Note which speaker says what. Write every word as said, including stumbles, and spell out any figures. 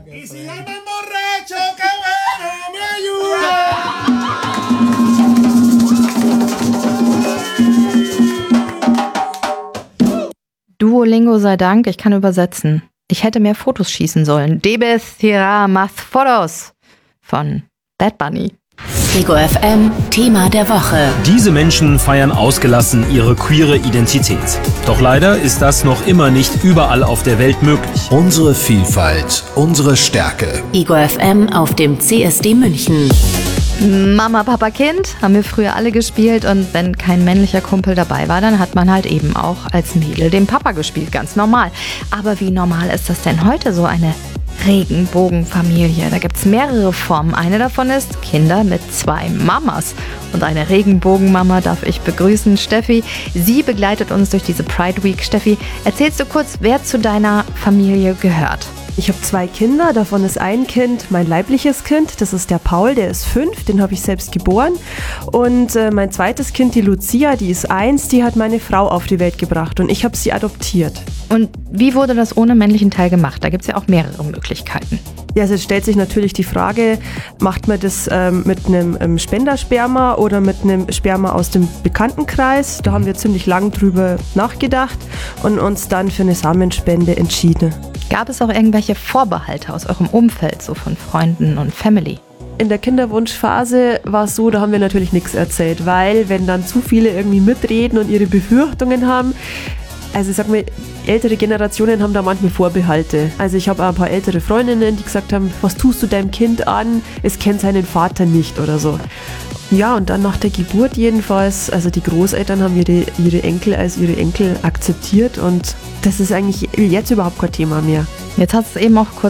Speaker 1: Y si llaman borracho, que bueno, me ayuda.
Speaker 2: Duolingo sei Dank, ich kann übersetzen. Ich hätte mehr Fotos schießen sollen. Debes tirar más fotos von Bad Bunny.
Speaker 3: Ego F M, Thema der Woche.
Speaker 4: Diese Menschen feiern ausgelassen ihre queere Identität. Doch leider ist das noch immer nicht überall auf der Welt möglich.
Speaker 5: Unsere Vielfalt, unsere Stärke.
Speaker 3: Ego F M auf dem C S D München.
Speaker 2: Mama, Papa, Kind haben wir früher alle gespielt und wenn kein männlicher Kumpel dabei war, dann hat man halt eben auch als Mädel den Papa gespielt, ganz normal. Aber wie normal ist das denn heute, so eine Regenbogenfamilie? Da gibt's mehrere Formen. Eine davon ist Kinder mit zwei Mamas. Und eine Regenbogenmama darf ich begrüßen, Steffi. Sie begleitet uns durch diese Pride Week. Steffi, erzählst du kurz, wer zu deiner Familie gehört?
Speaker 6: Ich habe zwei Kinder, davon ist ein Kind mein leibliches Kind, das ist der Paul, der ist fünf, den habe ich selbst geboren. Und äh, mein zweites Kind, die Lucia, die ist eins, die hat meine Frau auf die Welt gebracht und ich habe sie adoptiert.
Speaker 2: Und wie wurde das ohne männlichen Teil gemacht? Da gibt es ja auch mehrere Möglichkeiten.
Speaker 6: Ja, also jetzt stellt sich natürlich die Frage, macht man das ähm, mit einem ähm, Spendersperma oder mit einem Sperma aus dem Bekanntenkreis? Da haben wir ziemlich lang drüber nachgedacht und uns dann für eine Samenspende entschieden.
Speaker 2: Gab es auch irgendwelche Vorbehalte aus eurem Umfeld, so von Freunden und Family?
Speaker 6: In der Kinderwunschphase war es so, da haben wir natürlich nichts erzählt, weil wenn dann zu viele irgendwie mitreden und ihre Befürchtungen haben, also ich sag mal, ältere Generationen haben da manchmal Vorbehalte. Also ich habe ein paar ältere Freundinnen, die gesagt haben, was tust du deinem Kind an? Es kennt seinen Vater nicht oder so. Ja, und dann nach der Geburt jedenfalls, also die Großeltern haben ihre, ihre Enkel als ihre Enkel akzeptiert und das ist eigentlich jetzt überhaupt kein Thema mehr.
Speaker 2: Jetzt hast du es eben auch kurz